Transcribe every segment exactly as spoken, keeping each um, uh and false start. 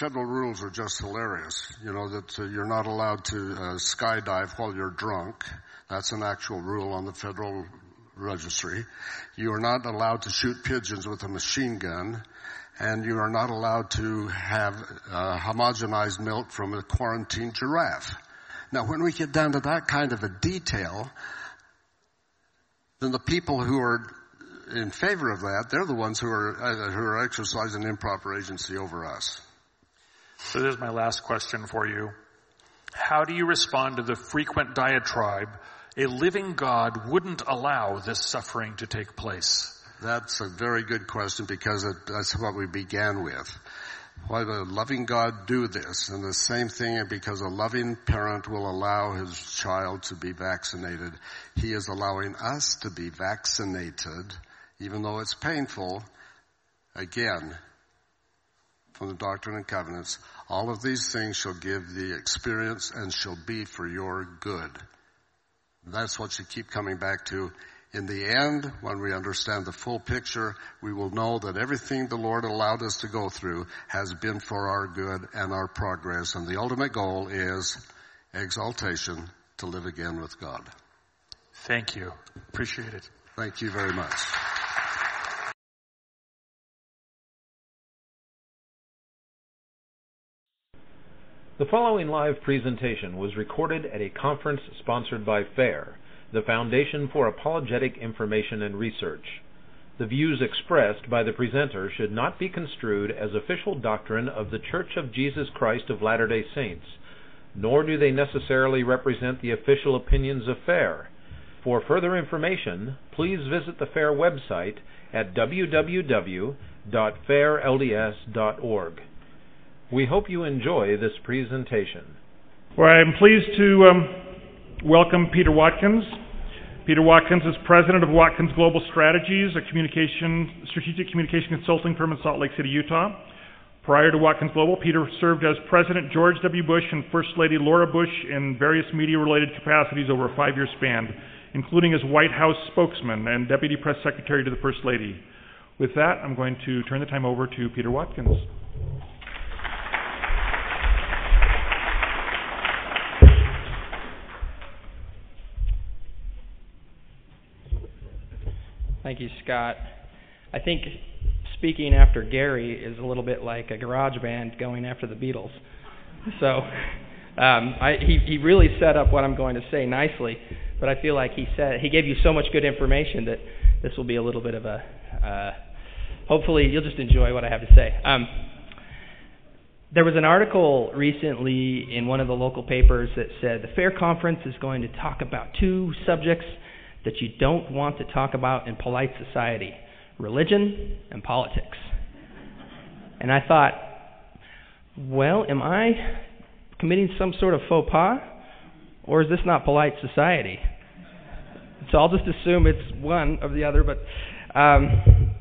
federal rules are just hilarious. You know, that uh, you're not allowed to uh, skydive while you're drunk. That's an actual rule on the federal registry. You are not allowed to shoot pigeons with a machine gun. And you are not allowed to have uh, homogenized milk from a quarantined giraffe. Now, when we get down to that kind of a detail, then the people who are in favor of that, they're the ones who are uh, who are exercising improper agency over us. So this is my last question for you. How do you respond to the frequent diatribe, a living God wouldn't allow this suffering to take place? That's a very good question, because it, that's what we began with. Why would a loving God do this? And the same thing, because a loving parent will allow his child to be vaccinated, he is allowing us to be vaccinated, even though it's painful. Again, from the Doctrine and Covenants, all of these things shall give the experience and shall be for your good. That's what you keep coming back to. In the end, when we understand the full picture, we will know that everything the Lord allowed us to go through has been for our good and our progress. And the ultimate goal is exaltation, to live again with God. Thank you. Appreciate it. Thank you very much. The following live presentation was recorded at a conference sponsored by FAIR, the Foundation for Apologetic Information and Research. The views expressed by the presenter should not be construed as official doctrine of the Church of Jesus Christ of Latter-day Saints, nor do they necessarily represent the official opinions of FAIR. For further information, please visit the FAIR website at w w w dot fair l d s dot org. We hope you enjoy this presentation. Well, I'm pleased to um, welcome Peter Watkins. Peter Watkins is president of Watkins Global Strategies, a communication, strategic communication consulting firm in Salt Lake City, Utah. Prior to Watkins Global, Peter served as President George W. Bush and First Lady Laura Bush in various media-related capacities over a five-year span, including as White House spokesman and Deputy Press Secretary to the First Lady. With that, I'm going to turn the time over to Peter Watkins. Thank you, Scott. I think speaking after Gary is a little bit like a garage band going after the Beatles. So um, I, he, he really set up what I'm going to say nicely, but I feel like he said he gave you so much good information that this will be a little bit of a, uh, hopefully you'll just enjoy what I have to say. Um, there was an article recently in one of the local papers that said the FAIR conference is going to talk about two subjects that you don't want to talk about in polite society: religion and politics. And I thought, well, am I committing some sort of faux pas, or is this not polite society? So I'll just assume it's one or the other. But um,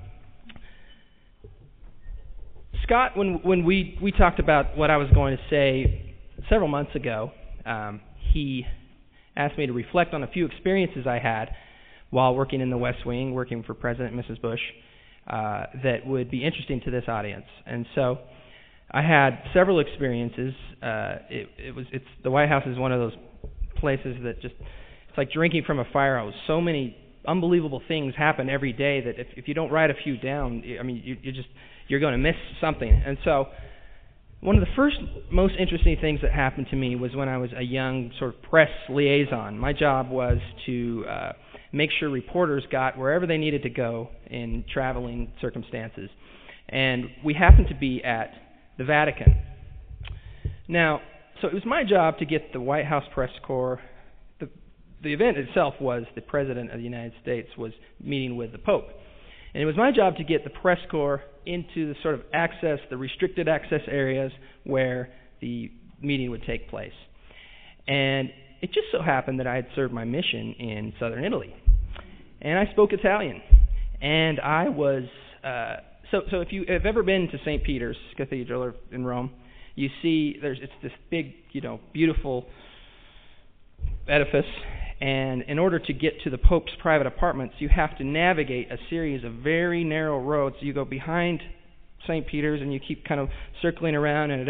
Scott, when when we, we talked about what I was going to say several months ago, um, he asked me to reflect on a few experiences I had while working in the West Wing, working for President and Missus Bush, uh, that would be interesting to this audience. And so I had several experiences. Uh, it, it was it's the White House is one of those places that just, it's like drinking from a fire hose. So many unbelievable things happen every day that if, if you don't write a few down, I mean, you, you just you're going to miss something. And so one of the first most interesting things that happened to me was when I was a young sort of press liaison. My job was to uh, make sure reporters got wherever they needed to go in traveling circumstances. And we happened to be at the Vatican. Now, so it was my job to get the White House press corps. The, the event itself was the President of the United States was meeting with the Pope. And it was my job to get the press corps into the sort of access, the restricted access areas where the meeting would take place. And it just so happened that I had served my mission in southern Italy. And I spoke Italian. And I was, uh, so so if you have ever been to Saint Peter's Cathedral in Rome, you see there's it's this big, you know, beautiful edifice. And in order to get to the Pope's private apartments, you have to navigate a series of very narrow roads. You go behind Saint Peter's and you keep kind of circling around, and at